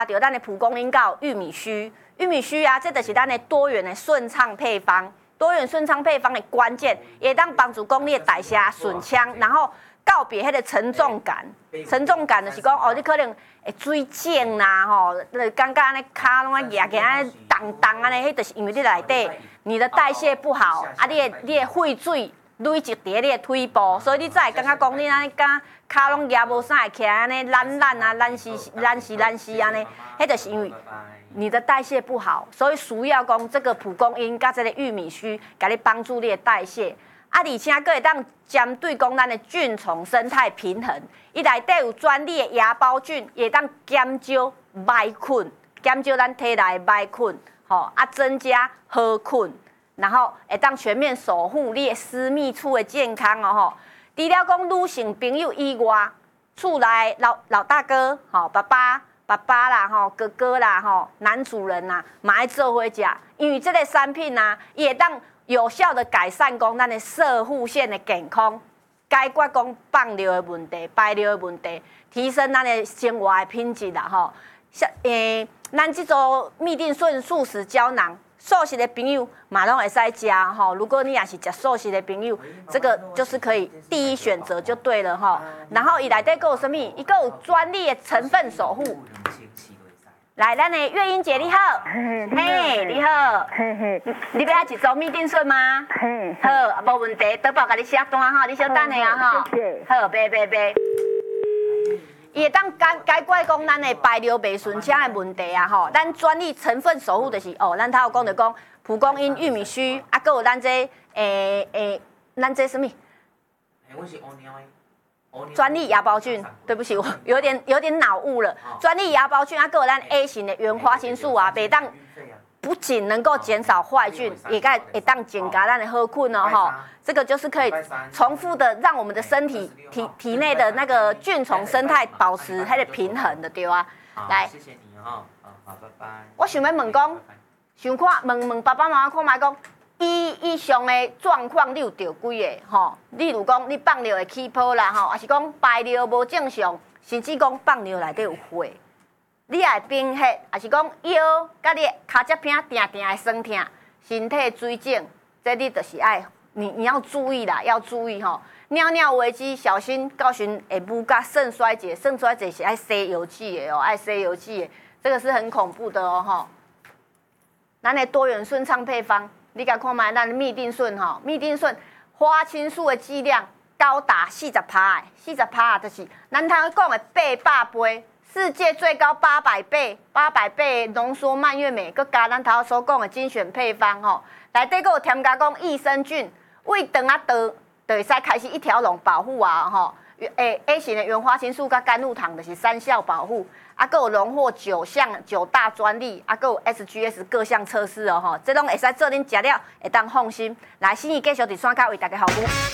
就咱的蒲公英到玉米须，玉米须啊，这就是咱的多元的顺畅配方。多元顺畅配方的关键，会当帮助讲你的代谢顺畅，然后告别迄个沉重感。沉重感就是讲哦，你可能会水肿啦吼，感觉安尼骹拢啊夹夹安尼重重安尼，迄就是因为你内底你的代谢不好，啊，你的废水累积伫你的腿部，所以你才会感觉讲你安尼敢骹拢夹无啥，会起来安尼懒啊、懒死安尼，迄就是因为你的代谢不好，所以需要讲这个蒲公英甲这个玉米须，甲你帮助你的代谢。啊，而且佫会当针对讲咱的菌虫生态平衡，伊内底有专利的芽孢菌，会当减少麦菌，减少咱体内的麦菌，吼啊，增加好菌，然后会当全面守护你的私密处的健康哦吼。除了讲女性朋友以外，厝内老大哥，吼爸爸啦，吼哥哥啦，吼男主人啦，嘛爱做伙食，因为这个产品啊，伊会当有效的改善讲咱的射护腺的健康，解决讲放尿的问题、排尿的问题，提升咱的生活的品质啦吼。咱这组蜜定顺素食胶囊，素食的朋友嘛拢会使食吼。如果你也是食素食的朋友，这个就是可以第一选择就对了吼。然后伊内底有什么？伊有专利的成分守护。来，咱的月英姐你好，嘿，你好，你要一组蜜定顺吗？好，无问题，倒包甲你写单哈，你稍等下啊哈。好，拜。伊会当解决讲咱的排尿袂顺畅的问题啊吼。咱专利成分守护就是哦，咱头有讲着讲蒲公英、玉米须，啊，搁有咱这咱这什么？ 我是乌鸟的。 专利芽孢菌，对不起，我有点脑雾了。专利芽孢菌，啊，还有咱 A 型的原花青素啊，袂当不仅能够减少坏菌，也会当减加咱的好菌哦吼。这个就是可以重复的让我们的身体内的那个菌虫生态保持它的平衡的，对啊。来， 谢谢你哦，好，拜拜。 我想要问讲，想看问爸爸妈妈看卖讲。以上的状况，你有着几个吼？例如讲，你放尿会起泡啦吼，还是讲排尿无正常，甚至讲放尿内底有血，你也会贫血，还是讲腰甲你骹脚片定会酸痛，身体水肿，这你就是爱你要注意啦，要注意吼。尿危机小心，到时会误甲肾衰竭，肾衰竭是爱洗油剂的哦，爱洗油剂的，这个是很恐怖的哦吼。咱的多元顺畅配方。你甲看卖，咱蜜定顺吼，蜜定顺花青素的剂量高达40%，40%就是咱头讲的800倍，世界最高800倍，800倍浓缩蔓越莓，佮加咱头所讲的精选配方吼，内底佮有添加讲益生菌，胃肠啊倒就会使开始一条龙保护啊吼。A 型的原花青素甲甘露糖就是3效保护，啊，佮有荣获9大专利，啊，佮有 SGS 各项测试哦吼，这拢会使做恁食了会当放心。来，心怡继续伫山脚为大家服务。